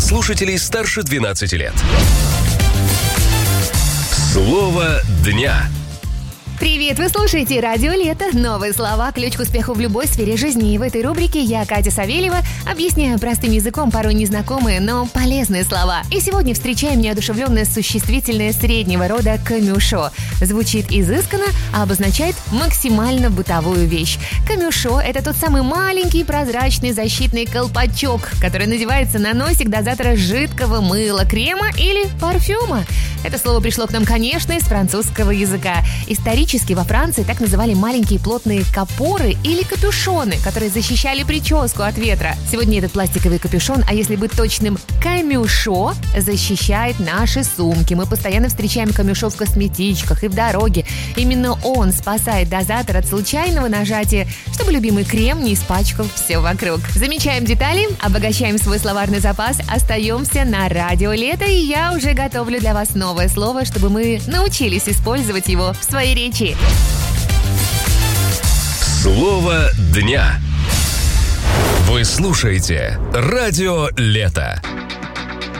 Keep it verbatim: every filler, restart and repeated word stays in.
слушателей старше двенадцати лет. Слово дня. Привет, вы слушаете «Радио Лето». Новые слова, ключ к успеху в любой сфере жизни. И в этой рубрике я, Катя Савельева, объясняю простым языком порой незнакомые, но полезные слова. И сегодня встречаем неодушевленное существительное среднего рода «камюшо». Звучит изысканно, а обозначает максимально бытовую вещь. Камюшо – это тот самый маленький прозрачный защитный колпачок, который надевается на носик дозатора жидкого мыла, крема или парфюма. Это слово пришло к нам, конечно, из французского языка. Исторически во Франции так называли маленькие плотные капоры или капюшоны, которые защищали прическу от ветра. Сегодня этот пластиковый капюшон, а если быть точным, камюшо, защищает наши сумки. Мы постоянно встречаем камюшо в косметичках и в дороге. Именно он спасает дозатор от случайного нажатия, чтобы любимый крем не испачкал все вокруг. Замечаем детали, обогащаем свой словарный запас, остаемся на радио Лето, и я уже готовлю для вас новое слово, чтобы мы научились использовать его в своей речи. Слово дня. Вы слушаете «Радио Лето».